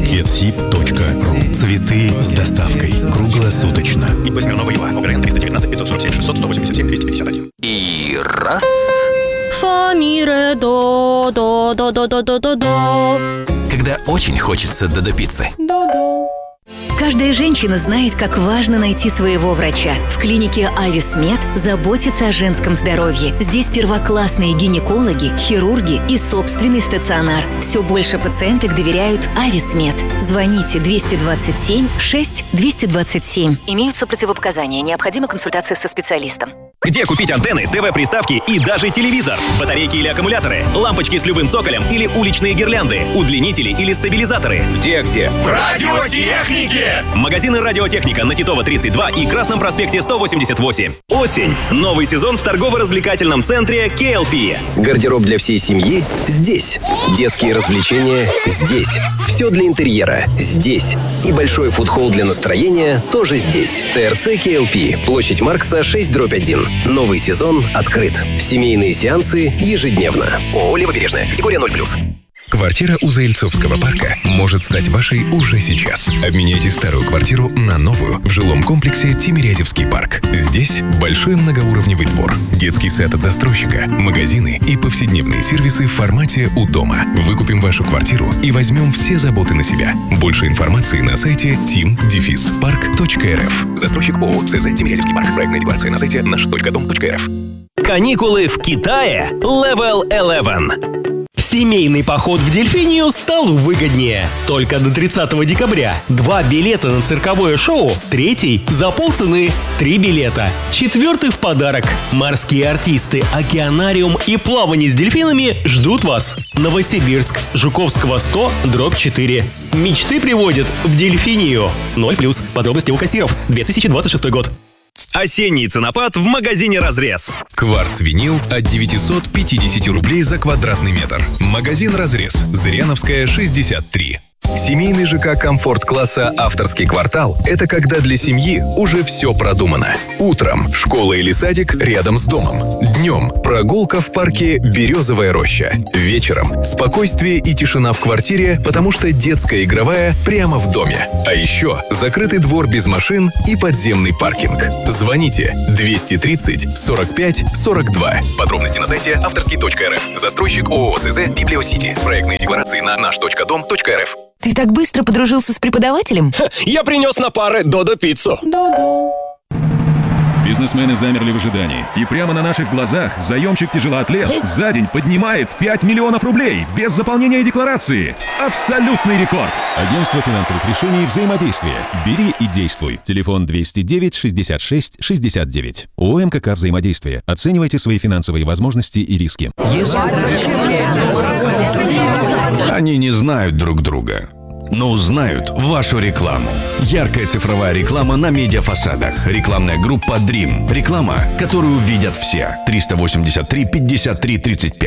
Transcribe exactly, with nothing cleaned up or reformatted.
гетсиб точка ру. Цветы с доставкой круглосуточно. ИП Смирнова Ева. ОГРН триста девятнадцать пятьсот сорок семь шестьсот сто восемьдесят семь двести пятьдесят один. И раз. Фа, ми, ре, до, до, до, до, до, до, до, до. Когда очень хочется додо пиццы. До-до. Каждая женщина знает, как важно найти своего врача. В клинике Ависмед заботятся о женском здоровье. Здесь первоклассные гинекологи, хирурги и собственный стационар. Все больше пациенток доверяют Ависмед. Звоните двести двадцать семь шесть двести двадцать семь. Имеются противопоказания. Необходима консультация со специалистом. Где купить антенны, ТВ-приставки и даже телевизор? Батарейки или аккумуляторы? Лампочки с любым цоколем или уличные гирлянды? Удлинители или стабилизаторы? Где-где? В радиотехнике! Магазины «Радиотехника» на Титова тридцать два и Красном проспекте сто восемьдесят восемь. Осень. Новый сезон в торгово-развлекательном центре кей эл пи. Гардероб для всей семьи здесь. Детские развлечения здесь. Все для интерьера здесь. И большой фудхолл для настроения тоже здесь. ТРЦ кей эл пи. Площадь Маркса шесть дробь один. Новый сезон открыт. Семейные сеансы ежедневно. ООО «Левобережная». Категория ноль плюс. Квартира у Заильцовского парка может стать вашей уже сейчас. Обменяйте старую квартиру на новую в жилом комплексе Тимирязевский парк. Здесь большой многоуровневый двор, детский сад от застройщика, магазины и повседневные сервисы в формате «У дома». Выкупим вашу квартиру и возьмем все заботы на себя. Больше информации на сайте тим парк точка эр эф. Застройщик ООО «СЗ Тимирязевский парк». Проектная декларация на сайте наш точка дом точка эр эф. Каникулы в Китае. Level eleven. Семейный поход в Дельфинию стал выгоднее. Только до тридцатого декабря. Два билета на цирковое шоу. Третий за полцены. Три билета. Четвертый в подарок. Морские артисты, океанариум и плавание с дельфинами ждут вас. Новосибирск. Жуковского сто, дробь четыре. Мечты приводят в Дельфинию. ноль плюс. Подробности у кассиров. две тысячи двадцать шестой год. Осенний ценопад в магазине «Разрез». Кварц-винил от девятьсот пятьдесят рублей за квадратный метр. Магазин «Разрез». Зыряновская, шестьдесят три. Семейный ЖК комфорт-класса «Авторский квартал» — это когда для семьи уже все продумано. Утром школа или садик рядом с домом. Днем прогулка в парке «Березовая роща». Вечером спокойствие и тишина в квартире, потому что детская игровая прямо в доме. А еще закрытый двор без машин и подземный паркинг. Звоните двести тридцать сорок пять сорок два. Подробности на сайте авторский точка эр эф. Застройщик ООО «СЗ Библиосити». Проектные декларации на наш точка дом точка эр эф. Ты так быстро подружился с преподавателем? Я принес на пары Додо пиццу. До-до. Бизнесмены замерли в ожидании. И прямо на наших глазах заемщик-тяжелоатлет за день поднимает пять миллионов рублей без заполнения декларации. Абсолютный рекорд. Агентство финансовых решений «Взаимодействие». Бери и действуй. Телефон двести девять шестьдесят шесть шестьдесят девять. ООО «МКК Взаимодействие». Оценивайте свои финансовые возможности и риски. Они не знают друг друга, но узнают вашу рекламу. Яркая цифровая реклама на медиафасадах. Рекламная группа Dream. Реклама, которую видят все. триста восемьдесят три пятьдесят три тридцать пять.